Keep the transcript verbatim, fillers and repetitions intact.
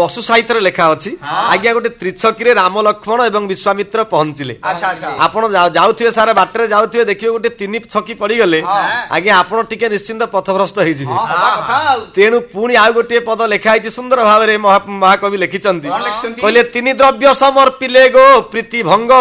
ବସୁ ସାହିତ୍ୟରେ ଲେଖା ଅଛି ଆଜ୍ଞା ଗୋଟେ ତ୍ରିଛକିରେ ରାମ ଲକ୍ଷ୍ମଣ ଏବଂ ବିଶ୍ୱାମିତ୍ର ପହଞ୍ଚିଲେ ଆପଣ ଯାଉଥିବେ ସାରା ବାଟରେ ଯାଉଥିବେ ଦେଖିବେ ଗୋଟେ ତିନି ଛକି ପଡିଗଲେ ଆଜ୍ଞା ଆପଣ ଟିକେ ନିଶ୍ଚିନ୍ତ ପଥଭ୍ରଷ୍ଟ ହେଇଯିବେ ତେଣୁ ପୁଣି ଆଉ ଗୋଟିଏ ପଦ ଲେଖା ହେଇଛି ସୁନ୍ଦର ଭାବରେ ମହାକବି ଲେଖିଛନ୍ତି କହିଲେ ତିନି ଦ୍ରବ୍ୟ ସମର୍ପିଲେ ଗୋ ପ୍ରୀତି ଭଙ୍ଗ